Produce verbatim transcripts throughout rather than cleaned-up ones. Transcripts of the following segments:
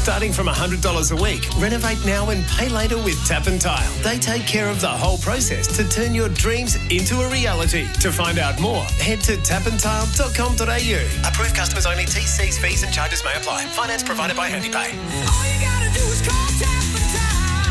Starting from one hundred dollars a week, renovate now and pay later with Tap and Tile. They take care of the whole process to turn your dreams into a reality. To find out more, head to tap and tile dot com dot a u. Approved customers only. T Cs, fees and charges may apply. Finance provided by HandyPay. All you gotta do is call Tap and Tile.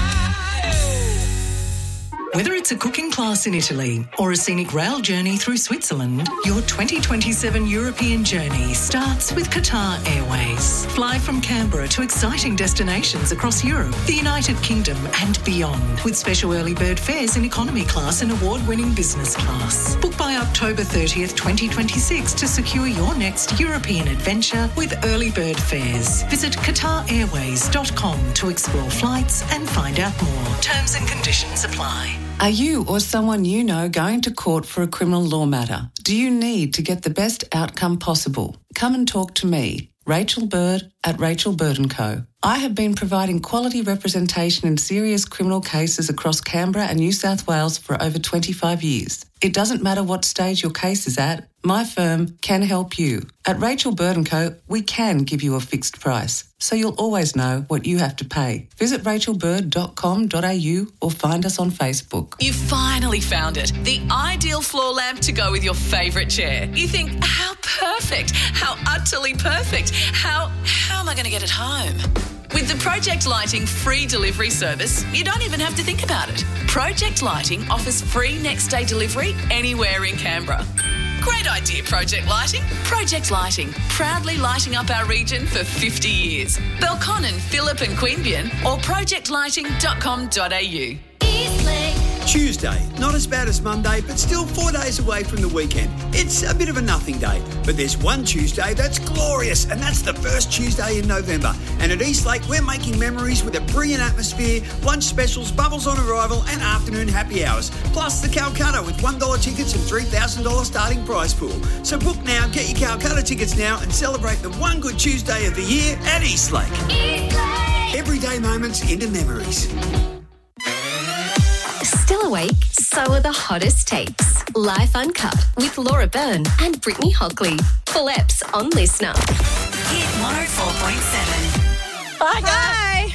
Whether it's a cooking class in Italy or a scenic rail journey through Switzerland, your twenty twenty-seven European journey starts with Qatar Airways. Fly from Canberra to exciting destinations across Europe, the United Kingdom and beyond, with special early bird fares in economy class and award-winning business class. Book by October thirtieth, twenty twenty-six to secure your next European adventure with early bird fares. Visit qatar airways dot com to explore flights and find out more. Terms and conditions apply. Are you or someone you know going to court for a criminal law matter? Do you need to get the best outcome possible? Come and talk to me, Rachel Bird at Rachel Bird and Co. I have been providing quality representation in serious criminal cases across Canberra and New South Wales for over twenty-five years. It doesn't matter what stage your case is at, my firm can help you. At Rachel Bird and Co, we can give you a fixed price, so you'll always know what you have to pay. Visit rachel bird dot com dot a u or find us on Facebook. You finally found it. The ideal floor lamp to go with your favourite chair. You think, how perfect, how utterly perfect, how, how am I going to get it home? With the Project Lighting free delivery service, you don't even have to think about it. Project Lighting offers free next day delivery anywhere in Canberra. Great idea, Project Lighting. Project Lighting, proudly lighting up our region for fifty years. Belconnen, Phillip and Queanbeyan or project lighting dot com dot a u. Tuesday, not as bad as Monday, but still four days away from the weekend. It's a bit of a nothing day, but there's one Tuesday that's glorious, and that's the first Tuesday in November. And at Eastlake, we're making memories with a brilliant atmosphere, lunch specials, bubbles on arrival, and afternoon happy hours. Plus the Calcutta with one dollar tickets and three thousand dollars starting prize pool. So book now, get your Calcutta tickets now, and celebrate the one good Tuesday of the year at Eastlake. Eastlake! Everyday moments into memories. Still awake? So are the hottest takes. Life Uncut with Laura Byrne and Brittany Hockley. Full eps on Listener. Hit one oh four point seven. Hi,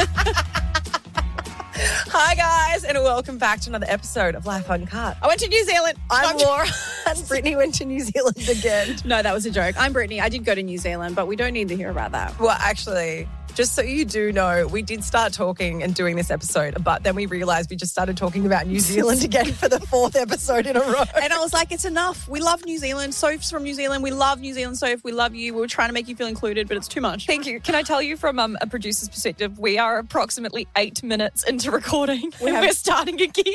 guys. Hi, guys, and welcome back to another episode of Life Uncut. I went to New Zealand. I'm Laura, and Brittany went to New Zealand again. No, that was a joke. I'm Brittany. I did go to New Zealand, but we don't need to hear about that. Well, actually, just so you do know, we did start talking and doing this episode, but then we realised we just started talking about New Zealand again for the fourth episode in a row. And I was like, it's enough. We love New Zealand. Soph's from New Zealand. We love New Zealand, Soph. We love you. We were trying to make you feel included, but it's too much. Thank you. Can I tell you from um, a producer's perspective, we are approximately eight minutes into recording We and have- we're starting again.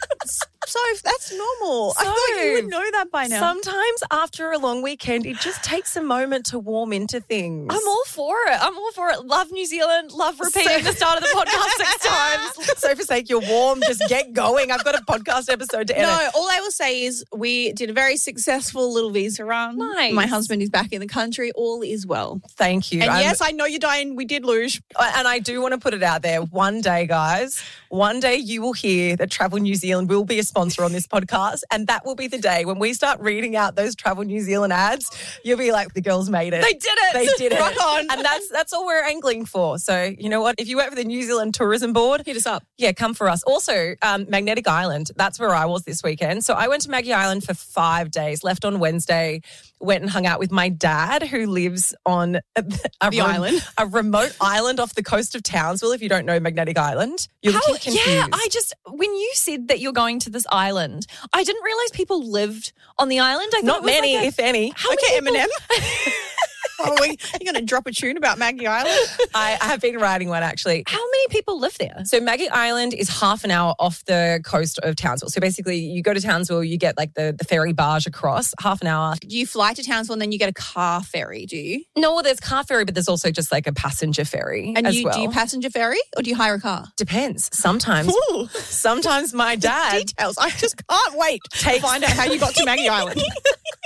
Soph, that's normal. I Soph, thought you would know that by now. Sometimes after a long weekend, it just takes a moment to warm into things. I'm all for it. I'm all for it. Love New Zealand. Love repeating the start of the podcast six times. So for sake, you're warm. Just get going. I've got a podcast episode to edit. No, all I will say is we did a very successful little visa run. Nice. My husband is back in the country. All is well. Thank you. And I'm- yes, I know you're dying. We did luge. And I do want to put it out there. One day, guys, one day you will hear that Travel New Zealand will be a sponsor on this podcast. And that will be the day when we start reading out those Travel New Zealand ads. You'll be like, the girls made it. They did it. They did it. Rock on. And that's that's all we're angling for. So, you know what? If you work for the New Zealand Tourism Board, Hit us up. yeah, come for us. Also, um, Magnetic Island. That's where I was this weekend. So I went to Maggie Island for five days, left on Wednesday, went and hung out with my dad who lives on a, a, The island. a remote island off the coast of Townsville. If you don't know Magnetic Island, you're How, looking confused. yeah, I just, when you said that you're going to this island, I didn't realise people lived on the island. I thought Not it was many, like a, if any. How Okay, many people- Eminem. Oh, we, you're going to drop a tune about Maggie Island? I, I have been writing one, actually. How many people live there? So Maggie Island is half an hour off the coast of Townsville. So basically you go to Townsville, you get like the, the ferry barge across, half an hour. Do you fly to Townsville and then you get a car ferry, do you? No, well, there's car ferry, but there's also just like a passenger ferry And as you, well. do you passenger ferry or do you hire a car? Depends. Sometimes, Ooh. sometimes my dad Details. I just can't wait to Takes- find out how you got to Maggie Island.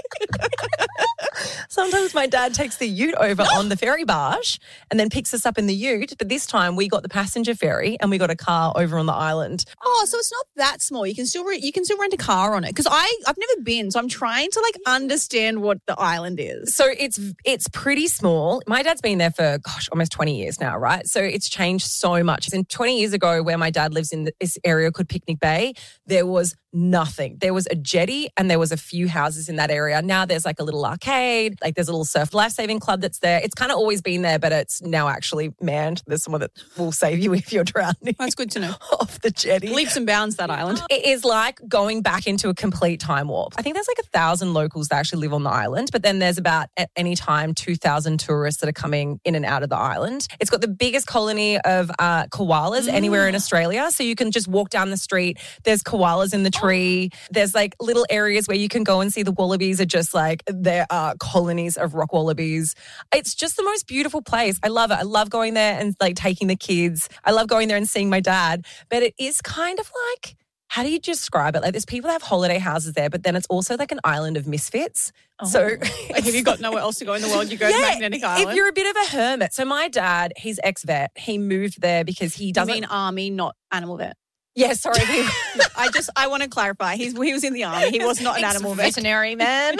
Sometimes my dad takes the ute over on the ferry barge and then picks us up in the ute. But this time we got the passenger ferry and we got a car over on the island. Oh, so it's not that small. You can still re- you can still rent a car on it. Because I I've never been, so I'm trying to like understand what the island is. So it's it's pretty small. My dad's been there for gosh almost twenty years now, right? So it's changed so much. And twenty years ago, where my dad lives in this area called Picnic Bay, there was nothing. There was a jetty and there was a few houses in that area. Now there's like a little arcade, like there's a little surf lifesaving club that's there. It's kind of always been there, but it's now actually manned. There's someone that will save you if you're drowning. That's good to know. Off the jetty. Leaps and bounds, that island. It is like going back into a complete time warp. I think there's like a thousand locals that actually live on the island, but then there's about at any time two thousand tourists that are coming in and out of the island. It's got the biggest colony of uh, koalas mm. anywhere in Australia. So you can just walk down the street. There's koalas in the tree. Oh. There's like little areas where you can go and see the wallabies are just like, there are colonies of rock wallabies. It's just the most beautiful place. I love it. I love going there and like taking the kids. I love going there and seeing my dad. But it is kind of like, how do you describe it? Like there's people that have holiday houses there, but then it's also like an island of misfits. Oh. So like if you've got nowhere else to go in the world, you go yeah, to Magnetic Island. If you're a bit of a hermit. So my dad, he's ex-vet. He moved there because he doesn't... You mean army, not animal vet? Yeah, sorry. He... I just, I want to clarify. He's, he was in the army. He was not an animal vet. Veterinary man.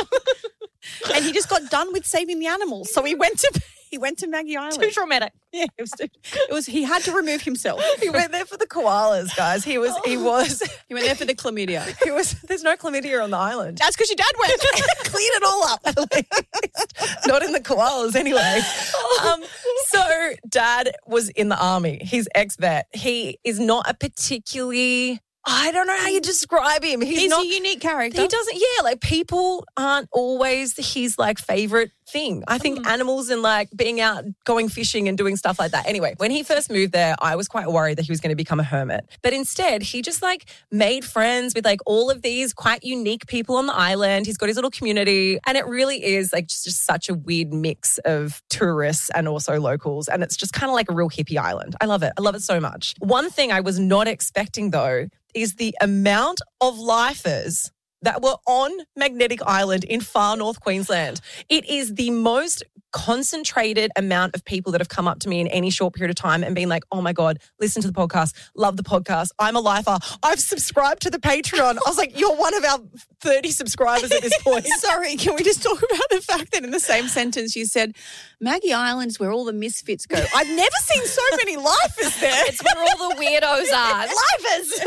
And he just got done with saving the animals. So he went to... He went to Maggie Island. Too traumatic. Yeah, it was, too, it was. He had to remove himself. He went there for the koalas, guys. He was. He was. He went there for the chlamydia. He was. There's no chlamydia on the island. That's because your dad went. Clean it all up. At least. Not in the koalas, anyway. Um, so, Dad was in the army. He's ex-vet. He is not a particularly. I don't know how you describe him. He's, He's not a unique character. He doesn't, yeah, like people aren't always his like favorite thing. I think mm. animals and like being out, going fishing and doing stuff like that. Anyway, when he first moved there, I was quite worried that he was going to become a hermit. But instead, he just like made friends with like all of these quite unique people on the island. He's got his little community and it really is like just, just such a weird mix of tourists and also locals. And it's just kind of like a real hippie island. I love it. I love it so much. One thing I was not expecting though is the amount of lifers that were on Magnetic Island in far north Queensland. It is the most concentrated amount of people that have come up to me in any short period of time and been like, oh my God, listen to the podcast, love the podcast, I'm a lifer, I've subscribed to the Patreon. I was like, you're one of our thirty subscribers at this point. Sorry, can we just talk about the fact that in the same sentence you said, Maggie Island's where all the misfits go. I've never seen so many lifers there. It's where all the weirdos are. Lifers.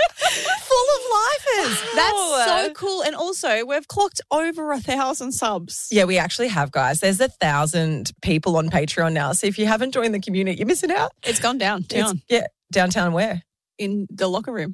Full of lifers. That's oh. so cool. And also, we've clocked over a thousand subs. Yeah, we actually have, guys. There's a thousand people on Patreon now. So if you haven't joined the community, you're missing out. It's gone downtown. It's, yeah, downtown where? In the locker room.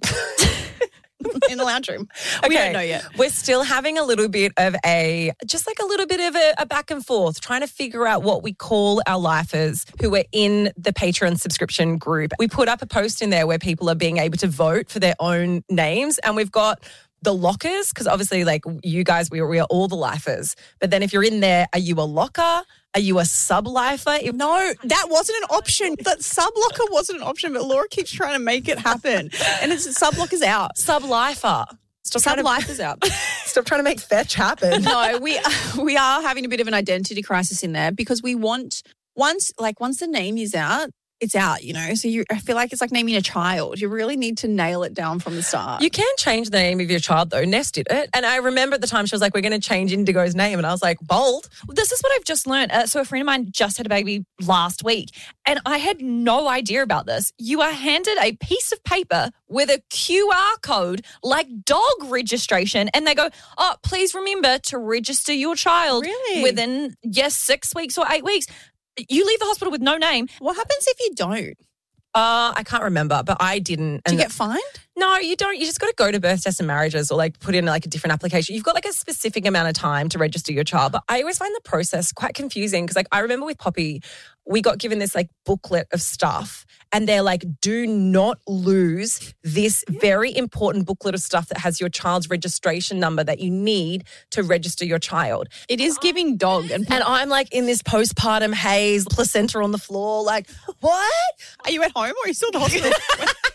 In the lounge room. Okay. We don't know yet. We're still having a little bit of a, just like a little bit of a, a back and forth, trying to figure out what we call our lifers who are in the Patreon subscription group. We put up a post in there where people are being able to vote for their own names, and we've got the lockers, because obviously like you guys, we are, we are all the lifers. But then if you're in there, are you a locker? Are you a sub-lifer? If- no, that wasn't an option. That sub-locker wasn't an option, but Laura keeps trying to make it happen. And it's sub-locker's out. Sub-lifer. Stop Sub-lifer's out. Stop trying to make fetch happen. No, we we are having a bit of an identity crisis in there because we want, once like once the name is out, it's out, you know. So you, I feel like it's like naming a child. You really need to nail it down from the start. You can change the name of your child, though. Ness did it. And I remember at the time she was like, we're going to change Indigo's name. And I was like, bold. Well, this is what I've just learned. Uh, so a friend of mine just had a baby last week and I had no idea about this. You are handed a piece of paper with a Q R code like dog registration and they go, oh, please remember to register your child really? within, yes, six weeks or eight weeks. You leave the hospital with no name. What happens if you don't? Uh, I can't remember, but I didn't. Do you get fined? No, you don't. You just got to go to birth tests and marriages or like put in like a different application. You've got like a specific amount of time to register your child. But I always find the process quite confusing because like I remember with Poppy, we got given this like booklet of stuff and they're like, do not lose this very important booklet of stuff that has your child's registration number that you need to register your child. It is giving dog. And, and I'm like in this postpartum haze, placenta on the floor, like, what? Are you at home or are you still at the hospital?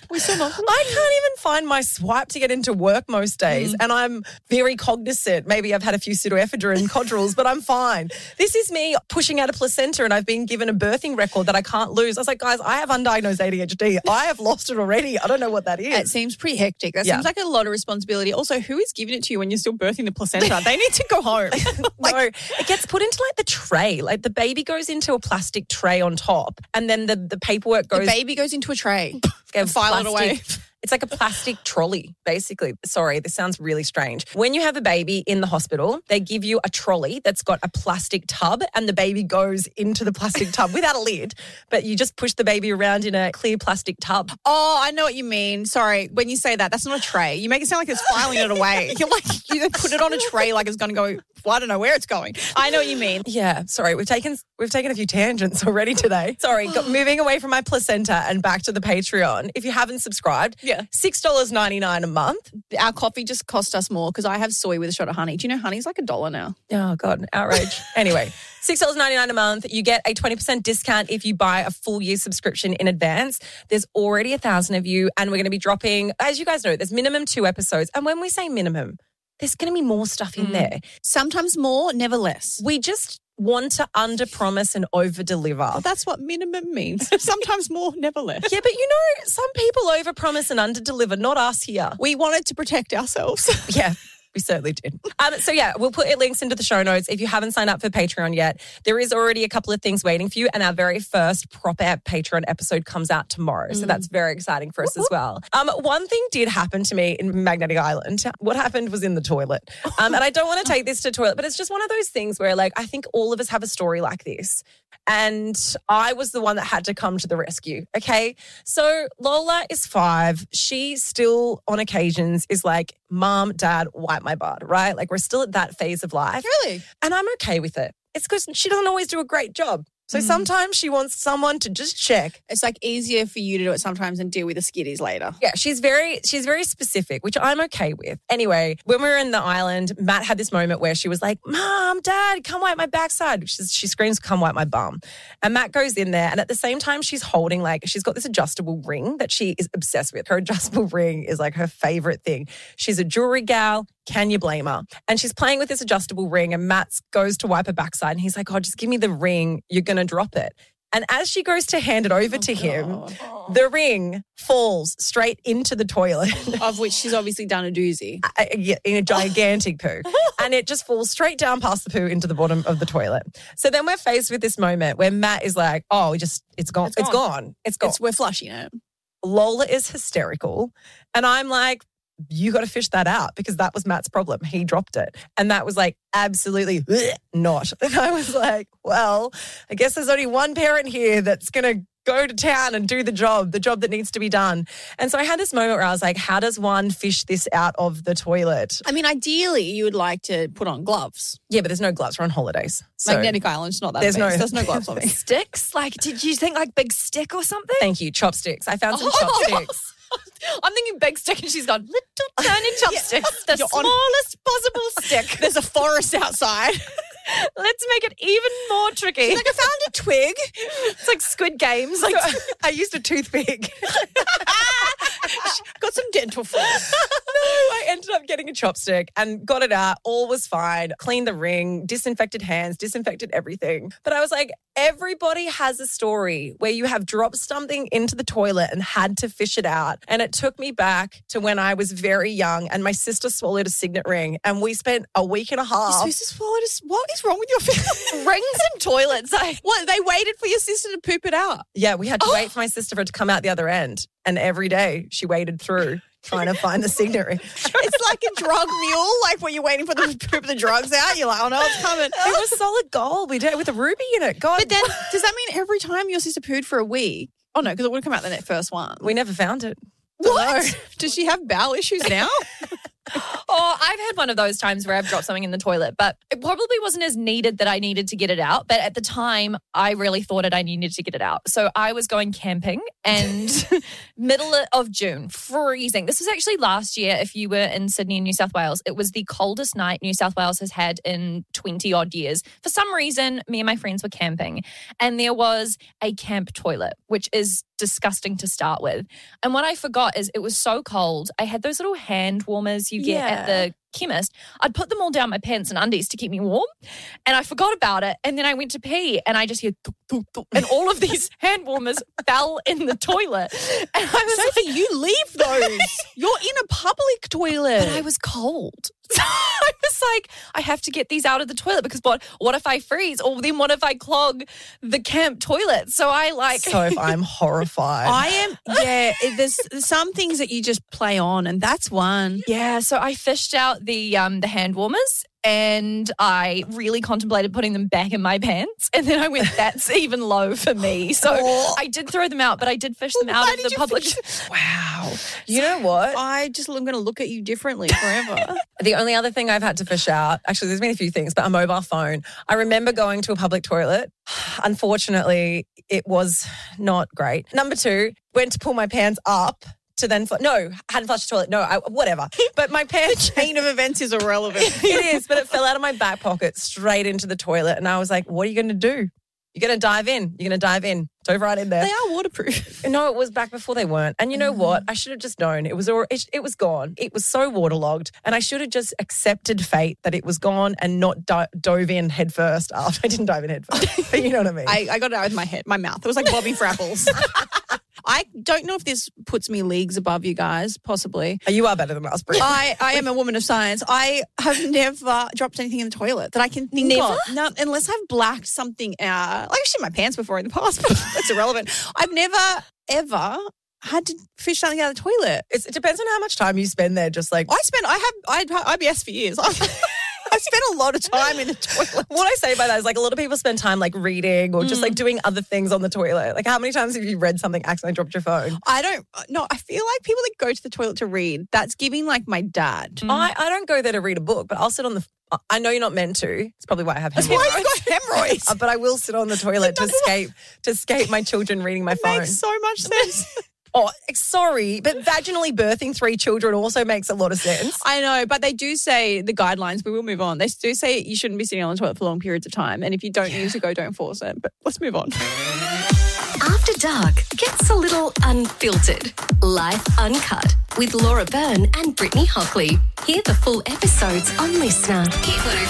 We still not. I can't even find my swipe to get into work most days, mm. and I'm very cognizant. Maybe I've had a few pseudoephedrine Codrils, but I'm fine. This is me pushing out a placenta, and I've been given a birthing record that I can't lose. I was like, guys, I have undiagnosed A D H D. I have lost it already. I don't know what that is. It seems pretty hectic. That Yeah. seems like a lot of responsibility. Also, who is giving it to you when you're still birthing the placenta? They need to go home. Like, no, it gets put into like the tray. Like the baby goes into a plastic tray on top, and then the, the paperwork goes. The baby goes into a tray. and file it away. It's like a plastic trolley, basically. Sorry, this sounds really strange. When you have a baby in the hospital, they give you a trolley that's got a plastic tub, and the baby goes into the plastic tub without a lid, but you just push the baby around in a clear plastic tub. Oh, I know what you mean. Sorry, when you say that, that's not a tray. You make it sound like it's filing it away. You're like, you put it on a tray like it's going to go, well, I don't know where it's going. I know what you mean. Yeah, sorry, we've taken we've taken a few tangents already today. Sorry, got, moving away from my placenta and back to the Patreon. If you haven't subscribed, yeah, six dollars ninety-nine a month. Our coffee just cost us more because I have soy with a shot of honey. Do you know honey's like a dollar now? Oh, God, outrage. Anyway, six dollars ninety-nine a month. You get a twenty percent discount if you buy a full year subscription in advance. There's already a thousand of you, and we're going to be dropping, as you guys know, there's minimum two episodes. And when we say minimum, there's going to be more stuff in mm. there. Sometimes more, never less. We just want to under-promise and over-deliver. Well, that's what minimum means. Sometimes more, never less. Yeah, but you know, some people over-promise and under-deliver, not us here. We wanted to protect ourselves. Yeah. We certainly did. Um, so, yeah, we'll put links into the show notes. If you haven't signed up for Patreon yet, there is already a couple of things waiting for you, and our very first proper Patreon episode comes out tomorrow. So Mm. that's very exciting for us as well. Um, one thing did happen to me in Magnetic Island. What happened was in the toilet. Um, and I don't want to take this to toilet, but it's just one of those things where, like, I think all of us have a story like this. And I was the one that had to come to the rescue, okay? So Lola is five. She still, on occasions, is like, Mom, Dad, wipe my butt, right? Like, we're still at that phase of life. Really? And I'm okay with it. It's because she doesn't always do a great job. So Mm. sometimes she wants someone to just check. It's like easier for you to do it sometimes and deal with the skitties later. Yeah, she's very she's very specific, which I'm okay with. Anyway, when we were in the island, Matt had this moment where she was like, Mom, Dad, come wipe my backside. She's, she screams, come wipe my bum. And Matt goes in there, and at the same time she's holding, like, she's got this adjustable ring that she is obsessed with. Her adjustable ring is like her favorite thing. She's a jewelry gal. Can you blame her? And she's playing with this adjustable ring, and Matt goes to wipe her backside, and he's like, oh, just give me the ring. You're going to drop it. And as she goes to hand it over oh, to God. him, the ring falls straight into the toilet. Of which she's obviously done a doozy. In a gigantic poo. And it just falls straight down past the poo into the bottom of the toilet. So then we're faced with this moment where Matt is like, oh, we just, it's gone. It's gone. It's gone. It's, we're flushing it. Lola is hysterical. And I'm like, you got to fish that out, because that was Matt's problem. He dropped it. And that was like, absolutely not. And I was like, well, I guess there's only one parent here that's going to go to town and do the job, the job that needs to be done. And so I had this moment where I was like, how does one fish this out of the toilet? I mean, ideally, you would like to put on gloves. Yeah, but there's no gloves. We're on holidays. So Magnetic Island's not that there's big. no- There's no gloves on it. Sticks? Like, did you think like big stick or something? Thank you. Chopsticks. I found some Oh. chopsticks. I'm thinking big stick, and she's gone, little tiny chopsticks, the You're on- smallest possible stick. There's a forest outside. Let's make it even more tricky. She's like, I found a twig. It's like Squid Games. Like, So I used a toothpick. Got some dental floss. No, I ended up getting a chopstick and got it out. All was fine. Cleaned the ring, disinfected hands, disinfected everything. But I was like, everybody has a story where you have dropped something into the toilet and had to fish it out. And it took me back to when I was very young, and my sister swallowed a signet ring, and we spent a week and a half. Your sister swallowed a... What is wrong with your family? rings and toilets. Like, What, they waited for your sister to poop it out? Yeah, we had to Oh. wait for my sister for it to come out the other end. And every day she waded through trying to find the signet ring. It's like a drug mule, like when you're waiting for them to poop the drugs out. You're like, oh no, it's coming. It was solid gold. We did it with a ruby in it. God. But then, does that mean every time your sister pooed for a week? Oh no, because it would have come out the net first one. we never found it. What? Does she have bowel issues now? oh, I've had one of those times where I've dropped something in the toilet, but it probably wasn't as needed that I needed to get it out. But at the time, I really thought it I needed to get it out. So I was going camping, and middle of June, freezing. This was actually last year. If you were in Sydney and New South Wales, it was the coldest night New South Wales has had in twenty odd years. For some reason, me and my friends were camping, and there was a camp toilet, which is disgusting to start with. And what I forgot is it was so cold. I had those little hand warmers you get Yeah. at the chemist. I'd put them all down my pants and undies to keep me warm. And I forgot about it. And then I went to pee and I just hear tuk, tuk, tuk, and all of these hand warmers fell in the toilet. And I was Sophie, like, you leave those. You're in a public toilet. but I was cold. So I was like, I have to get these out of the toilet because what what if I freeze? Or then what if I clog the camp toilet? So I like So if I'm horrified. I am, yeah, it- there's there's some things that you just play on, and that's one. Yeah, so I fished out the um the hand warmers and I really contemplated putting them back in my pants. And then I went, that's even low for me. So Oh. I did throw them out, but I did fish them Why out of did the you public. fish- Wow. You know what? I just, I'm going to look at you differently forever. The only other thing I've had to fish out, actually, there's been a few things, but a mobile phone. I remember going to a public toilet. Unfortunately, it was not great. Number two, went to pull my pants up to then, fl- no, hadn't flushed the toilet. No, I, whatever. But my pants. Chain of events is irrelevant. It is, but it fell out of my back pocket straight into the toilet. And I was like, what are you going to do? You're going to dive in. You're going to dive in. Dove right in there. They are waterproof. No, it was back before they weren't. And you know what? I should have just known. It was al- it, it was gone. It was so waterlogged. And I should have just accepted fate that it was gone and not di- dove in head first after. I didn't dive in head first. But you know what I mean? I, I got it out with my head, my mouth. It was like Bobby Frapples. I don't know if this puts me leagues above you guys, possibly. You are better than us, Brie. I, I am a woman of science. I have never dropped anything in the toilet that I can think Never? of. No, unless I've blacked something out. Like I've shit my pants before in the past, but that's irrelevant. I've never, ever had to fish something out of the toilet. It's, it depends on how much time you spend there. Just like, I spent, I have, I had I B S for years. I spent a lot of time in the toilet. what I say by that is like a lot of people spend time like reading or just like doing other things on the toilet. Like how many times have you read something, accidentally dropped your phone? I don't, no, I feel like people that go to the toilet to read, that's giving like my dad. I, I don't go there to read a book, but I'll sit on the, I know you're not meant to. It's probably why I have That's hemorrhoids. why you've got hemorrhoids. Uh, but I will sit on the toilet to escape, to escape my children reading my phone. Makes so much sense. Oh, sorry, but vaginally birthing three children also makes a lot of sense. I know, but they do say the guidelines, we will move on. They do say you shouldn't be sitting on the toilet for long periods of time. And if you don't need to go, don't force it. But let's move on. After Dark gets a little unfiltered. Life Uncut with Laura Byrne and Brittany Hockley. Hear the full episodes on Listener. Hit